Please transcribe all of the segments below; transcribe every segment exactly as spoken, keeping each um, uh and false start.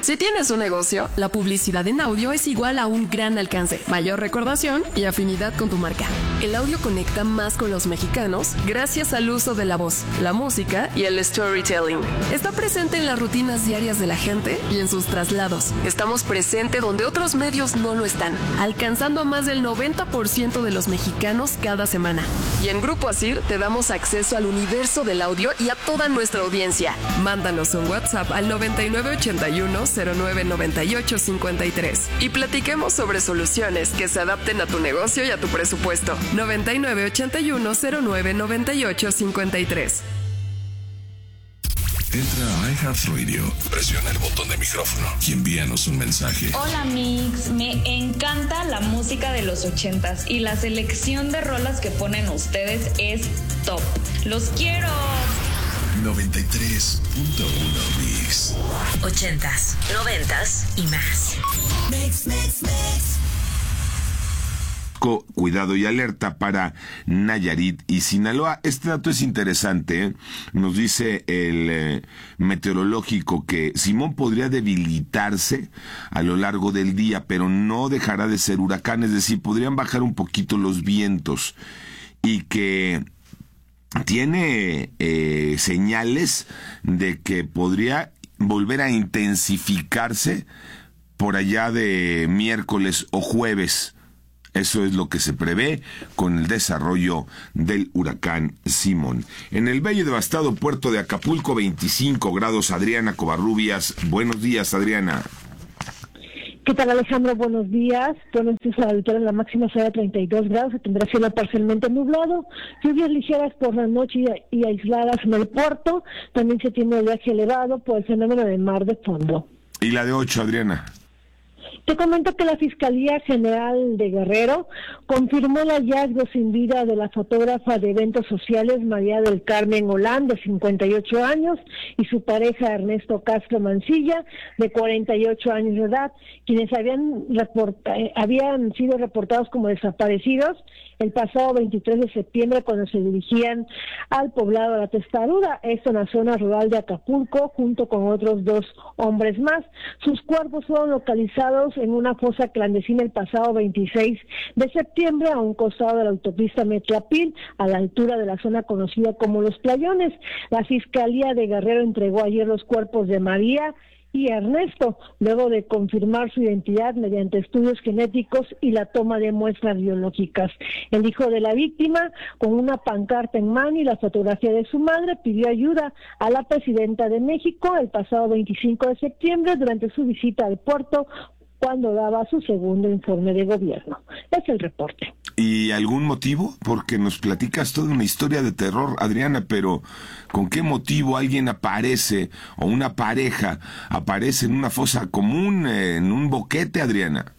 Si tienes un negocio, la publicidad en audio es igual a un gran alcance, mayor recordación y afinidad con tu marca. El audio conecta más con los mexicanos gracias al uso de la voz, la música y el storytelling. Está presente en las rutinas diarias de la gente y en sus traslados. Estamos presentes donde otros medios no lo están, alcanzando a más del noventa por ciento de los mexicanos cada semana. Y en Grupo Asir te damos acceso al universo del audio y a toda nuestra audiencia. Mándanos un WhatsApp al noventa y nueve ochenta y uno cero nueve noventa y ocho cincuenta y tres y platiquemos sobre soluciones que se adapten a tu negocio y a tu presupuesto. noventa y nueve ochenta y uno cero nueve noventa y ocho cincuenta y tres. Entra a iHeartRadio, presiona el botón de micrófono y envíanos un mensaje. Hola Mix, me encanta la música de los ochentas y la selección de rolas que ponen ustedes es top. ¡Los quiero! noventa y tres punto uno Mix. Ochentas, noventas y más. Mix, mix, mix. Cuidado y alerta para Nayarit y Sinaloa. Este dato es interesante, ¿eh? Nos dice el eh, meteorológico que Simón podría debilitarse a lo largo del día, pero no dejará de ser huracán, es decir, podrían bajar un poquito los vientos y que tiene eh, señales de que podría volver a intensificarse por allá de miércoles o jueves. Eso es lo que se prevé con el desarrollo del huracán Simón. En el bello y devastado puerto de Acapulco, veinticinco grados. Adriana Covarrubias. Buenos días, Adriana. ¿Qué tal, Alejandro? Buenos días. Bueno, entonces la altura en la máxima será treinta y dos grados, se tendrá cielo parcialmente nublado, lluvias ligeras por la noche y, y aisladas en el puerto. También se tiene oleaje elevado por el fenómeno del mar de fondo. ¿Y la de ocho, Adriana? Te comento que la Fiscalía General de Guerrero confirmó el hallazgo sin vida de la fotógrafa de eventos sociales María del Carmen Olán, de cincuenta y ocho años, y su pareja Ernesto Castro Mancilla, de cuarenta y ocho años de edad, quienes habían, reporta, eh, habían sido reportados como desaparecidos el pasado veintitrés de septiembre cuando se dirigían al poblado de La Testaruda, esto en la zona rural de Acapulco, junto con otros dos hombres más. Sus cuerpos fueron localizados en una fosa clandestina el pasado veintiséis de septiembre a un costado de la autopista Metlapil, a la altura de la zona conocida como Los Playones. La Fiscalía de Guerrero entregó ayer los cuerpos de María y Ernesto, luego de confirmar su identidad mediante estudios genéticos y la toma de muestras biológicas. El hijo de la víctima, con una pancarta en mano y la fotografía de su madre, pidió ayuda a la presidenta de México el pasado veinticinco de septiembre durante su visita al puerto, cuando daba su segundo informe de gobierno. Es el reporte. ¿Y algún motivo? Porque nos platicas toda una historia de terror, Adriana, pero ¿con qué motivo alguien aparece o una pareja aparece en una fosa común, en un boquete, Adriana?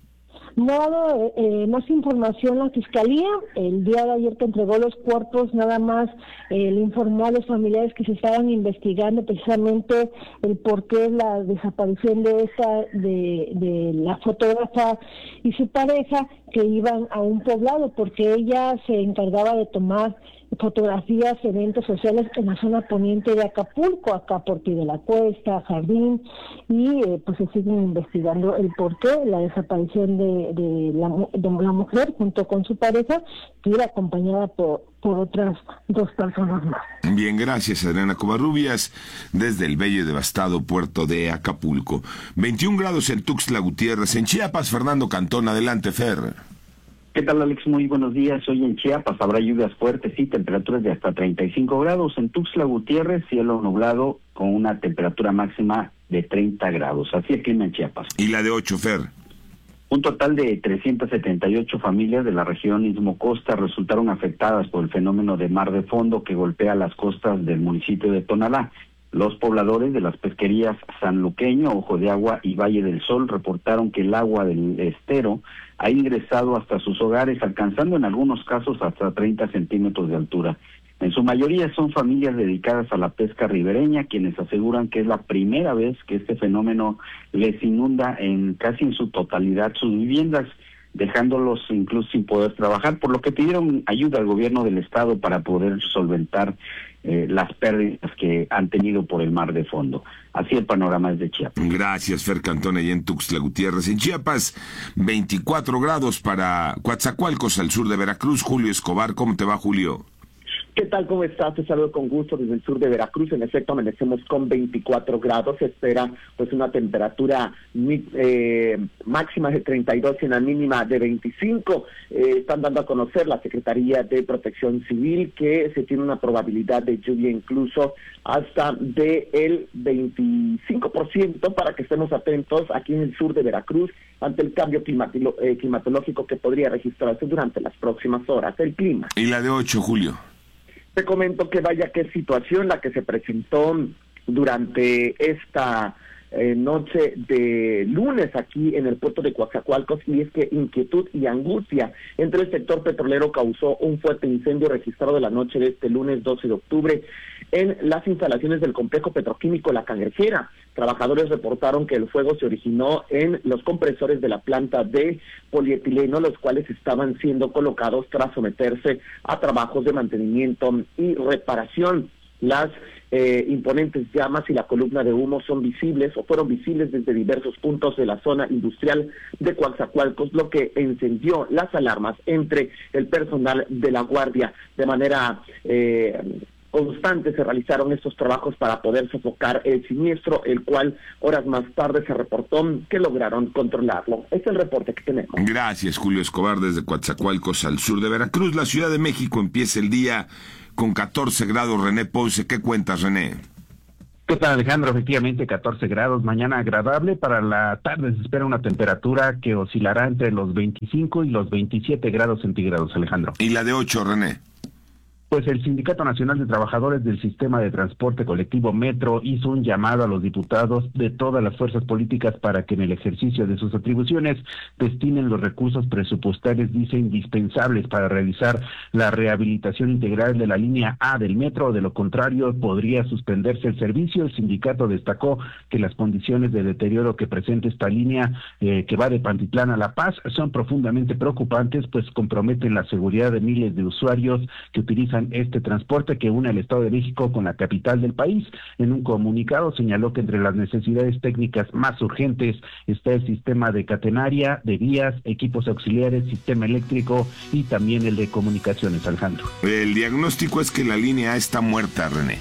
No ha dado eh, más información la Fiscalía. El día de ayer que entregó los cuerpos, nada más eh, le informó a los familiares que se estaban investigando precisamente el porqué de la desaparición de esa de, de la fotógrafa y su pareja, que iban a un poblado, porque ella se encargaba de tomar fotografías, eventos sociales en la zona poniente de Acapulco, acá por Pie de la Cuesta, Jardín, y eh, pues se siguen investigando el porqué, la desaparición de, de, la, de la mujer junto con su pareja, que era acompañada por, por otras dos personas más. Bien, gracias, Adriana Covarrubias, desde el bello y devastado puerto de Acapulco. veintiún grados en Tuxtla Gutiérrez. En Chiapas, Fernando Cantón, adelante, Fer. ¿Qué tal, Alex? Muy buenos días. Hoy en Chiapas habrá lluvias fuertes y temperaturas de hasta treinta y cinco grados. En Tuxtla Gutiérrez, cielo nublado con una temperatura máxima de treinta grados. Así el clima en Chiapas. ¿Y la de ocho, Fer? Un total de trescientas setenta y ocho familias de la región Istmo-Costa resultaron afectadas por el fenómeno de mar de fondo que golpea las costas del municipio de Tonalá. Los pobladores de las pesquerías Sanluqueño, Ojo de Agua y Valle del Sol reportaron que el agua del estero ha ingresado hasta sus hogares, alcanzando en algunos casos hasta treinta centímetros de altura. En su mayoría son familias dedicadas a la pesca ribereña, quienes aseguran que es la primera vez que este fenómeno les inunda en casi en su totalidad sus viviendas, dejándolos incluso sin poder trabajar, por lo que pidieron ayuda al gobierno del estado para poder solventar eh, las pérdidas que han tenido por el mar de fondo. Así el panorama es de Chiapas. Gracias, Fer Cantón, allá en Tuxtla Gutiérrez. En Chiapas, veinticuatro grados para Coatzacoalcos, al sur de Veracruz. Julio Escobar, ¿cómo te va, Julio? ¿Qué tal? ¿Cómo estás? Te saludo con gusto desde el sur de Veracruz. En efecto, amanecemos con veinticuatro grados. Se espera pues una temperatura eh, máxima de treinta y dos y una mínima de veinticinco. Eh, están dando a conocer la Secretaría de Protección Civil que se tiene una probabilidad de lluvia incluso hasta del veinticinco por ciento, para que estemos atentos aquí en el sur de Veracruz ante el cambio climatolo- eh, climatológico que podría registrarse durante las próximas horas. El clima. Y la de ocho, Julio. Te comento que vaya qué situación la que se presentó durante esta eh, noche de lunes aquí en el puerto de Coatzacoalcos, y es que inquietud y angustia entre el sector petrolero causó un fuerte incendio registrado de la noche de este lunes doce de octubre en las instalaciones del complejo petroquímico La Cangrejera. Trabajadores reportaron que el fuego se originó en los compresores de la planta de polietileno, los cuales estaban siendo colocados tras someterse a trabajos de mantenimiento y reparación. Las eh, imponentes llamas y la columna de humo son visibles o fueron visibles desde diversos puntos de la zona industrial de Coatzacoalcos, lo que encendió las alarmas entre el personal de la guardia. De manera eh, constante se realizaron estos trabajos para poder sofocar el siniestro, el cual horas más tarde se reportó que lograron controlarlo. Este es el reporte que tenemos. Gracias, Julio Escobar, desde Coatzacoalcos, al sur de Veracruz. La Ciudad de México empieza el día con catorce grados. René Ponce, ¿qué cuentas, René? ¿Qué tal, Alejandro? Efectivamente, catorce grados, mañana agradable. Para la tarde se espera una temperatura que oscilará entre los veinticinco y los veintisiete grados centígrados, Alejandro. ¿Y la de ocho, René? Pues el Sindicato Nacional de Trabajadores del Sistema de Transporte Colectivo Metro hizo un llamado a los diputados de todas las fuerzas políticas para que en el ejercicio de sus atribuciones destinen los recursos presupuestarios, dice, indispensables para realizar la rehabilitación integral de la línea A del metro. De lo contrario, podría suspenderse el servicio. El sindicato destacó que las condiciones de deterioro que presenta esta línea eh, que va de Pantitlán a La Paz son profundamente preocupantes, pues comprometen la seguridad de miles de usuarios que utilizan este transporte que une al Estado de México con la capital del país. En un comunicado señaló que entre las necesidades técnicas más urgentes está el sistema de catenaria, de vías, equipos auxiliares, sistema eléctrico y también el de comunicaciones, Alejandro. El diagnóstico es que la línea A está muerta, René.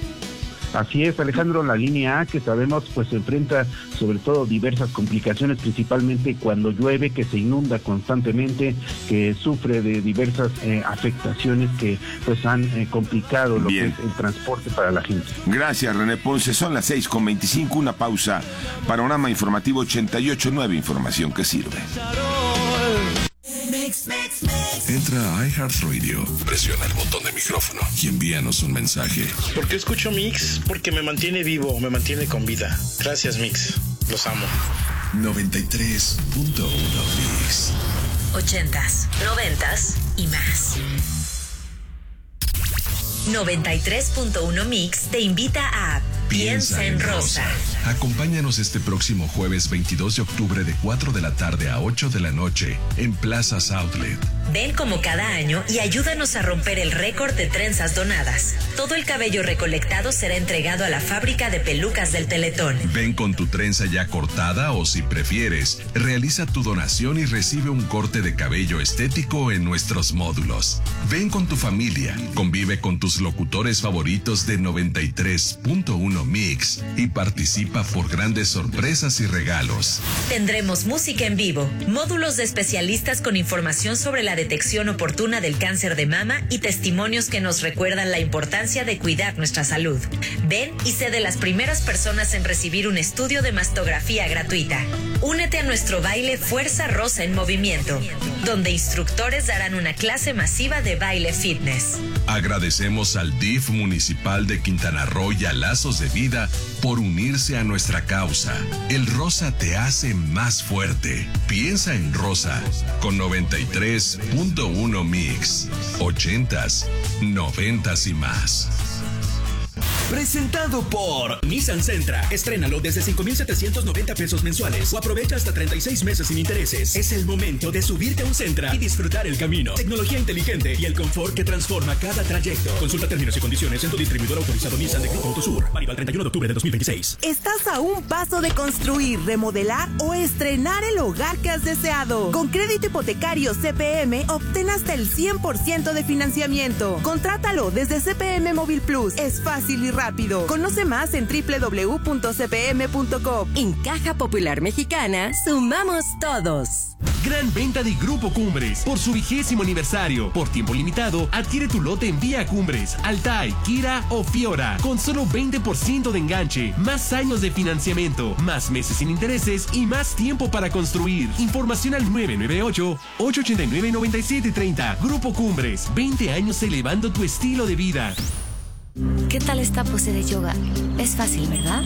Así es, Alejandro, la línea A, que sabemos pues se enfrenta sobre todo diversas complicaciones, principalmente cuando llueve, que se inunda constantemente, que sufre de diversas eh, afectaciones que pues han eh, complicado lo Bien. que es el transporte para la gente. Gracias, René Ponce. Son las seis con veinticinco, una pausa. Panorama Informativo ochenta y ocho punto nueve, información que sirve. Entra a iHeartRadio, presiona el botón de micrófono y envíanos un mensaje. ¿Por qué escucho Mix? Porque me mantiene vivo, me mantiene con vida. Gracias, Mix. Los amo. noventa y tres punto uno Mix. Ochentas, noventas y más. noventa y tres punto uno Mix te invita a Piensa en Rosa. Acompáñanos este próximo jueves veintidós de octubre de cuatro de la tarde a ocho de la noche en Plazas Outlet. Ven como cada año y ayúdanos a romper el récord de trenzas donadas. Todo el cabello recolectado será entregado a la fábrica de pelucas del Teletón. Ven con tu trenza ya cortada o, si prefieres, realiza tu donación y recibe un corte de cabello estético en nuestros módulos. Ven con tu familia, convive con tus locutores favoritos de noventa y tres punto uno Mix y participa por grandes sorpresas y regalos. Tendremos música en vivo, módulos de especialistas con información sobre la detección oportuna del cáncer de mama y testimonios que nos recuerdan la importancia de cuidar nuestra salud. Ven y sé de las primeras personas en recibir un estudio de mastografía gratuita. Únete a nuestro baile Fuerza Rosa en Movimiento, donde instructores darán una clase masiva de baile fitness. Agradecemos al D I F municipal de Quintana Roo y a Lazos de Vida por unirse a nuestra causa. El rosa te hace más fuerte. Piensa en Rosa con noventa y tres punto uno Mix. Ochentas, noventas y más. Presentado por Nissan Sentra. Estrénalo desde cinco mil setecientos noventa pesos mensuales o aprovecha hasta treinta y seis meses sin intereses. Es el momento de subirte a un Sentra y disfrutar el camino. Tecnología inteligente y el confort que transforma cada trayecto. Consulta términos y condiciones en tu distribuidor autorizado Nissan de Grupo Autosur. Válido al treinta y uno de octubre de dos mil veintiséis. Estás a un paso de construir, remodelar o estrenar el hogar que has deseado. Con crédito hipotecario C P M, obtén hasta el cien por ciento de financiamiento. Contrátalo desde C P M Móvil Plus. Es fácil y rápido. Conoce más en doble u doble u doble u punto c p m punto com. En Caja Popular Mexicana, sumamos todos. Gran venta de Grupo Cumbres. Por su vigésimo aniversario. Por tiempo limitado, adquiere tu lote en Vía Cumbres, Altai, Kira o Fiora. Con solo veinte por ciento de enganche. Más años de financiamiento. Más meses sin intereses y más tiempo para construir. Información al nueve nueve ocho, ocho ocho nueve, nueve siete tres cero. Grupo Cumbres. veinte años elevando tu estilo de vida. ¿Qué tal esta pose de yoga? Es fácil, ¿verdad?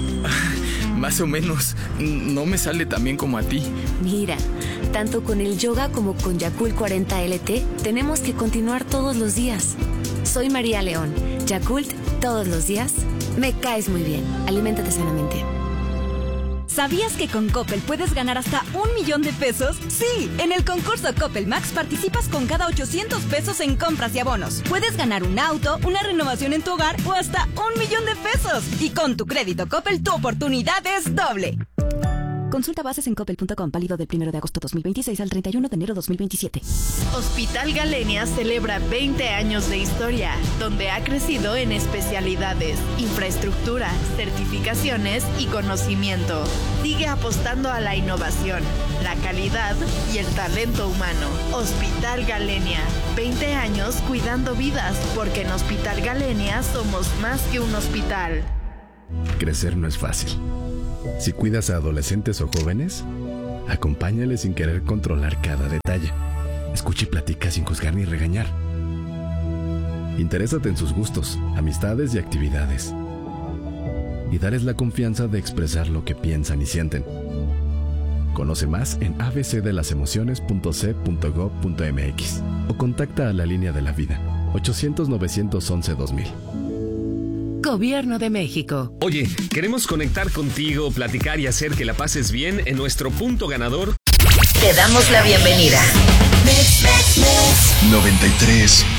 Más o menos. No me sale tan bien como a ti. Mira, tanto con el yoga como con Yakult cuarenta L T, tenemos que continuar todos los días. Soy María León. Yakult, todos los días. Me caes muy bien. Aliméntate sanamente. ¿Sabías que con Coppel puedes ganar hasta un millón de pesos? Sí, en el concurso Coppel Max participas con cada ochocientos pesos en compras y abonos. Puedes ganar un auto, una renovación en tu hogar o hasta un millón de pesos. Y con tu crédito Coppel, tu oportunidad es doble. Consulta bases en coppel punto com, válido del primero de agosto dos mil veintiséis al treinta y uno de enero dos mil veintisiete. Hospital Galenia celebra veinte años de historia, donde ha crecido en especialidades, infraestructura, certificaciones y conocimiento. Sigue apostando a la innovación, la calidad y el talento humano. Hospital Galenia, veinte años cuidando vidas, porque en Hospital Galenia somos más que un hospital. Crecer no es fácil. Si cuidas a adolescentes o jóvenes, acompáñales sin querer controlar cada detalle. Escucha y platica sin juzgar ni regañar. Interésate en sus gustos, amistades y actividades. Y darles la confianza de expresar lo que piensan y sienten. Conoce más en a b c de las emociones punto c punto gov punto m x o contacta a la línea de la vida ochocientos, novecientos once, dos mil. Gobierno de México. Oye, queremos conectar contigo, platicar y hacer que la pases bien en nuestro punto ganador. Te damos la bienvenida. noventa y tres